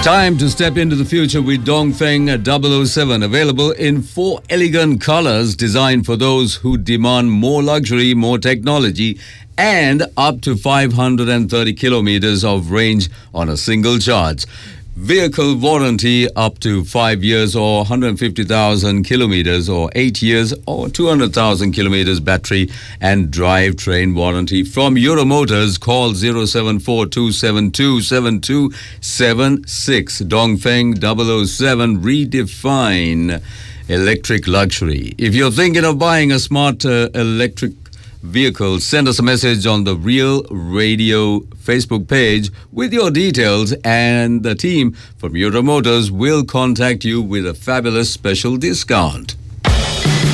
Time to step into the future with Dongfeng 007, available in 4 elegant colors designed for those who demand more luxury, more technology, and up to 530 kilometers of range on a single charge. Vehicle warranty up to 5 years or 150,000 kilometers, or 8 years or 200,000 kilometers battery and drivetrain warranty. From Euromotors, call 074-272-7276. Dongfeng 007, redefine electric luxury. If you're thinking of buying a smart electric vehicle, send us a message on the Real Radio Facebook page with your details, and the team from Euromotors will contact you with a fabulous special discount.